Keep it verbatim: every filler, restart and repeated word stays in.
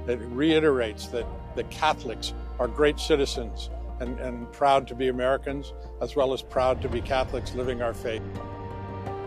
It reiterates that, that Catholics are great citizens and, and proud to be Americans, as well as proud to be Catholics living our faith.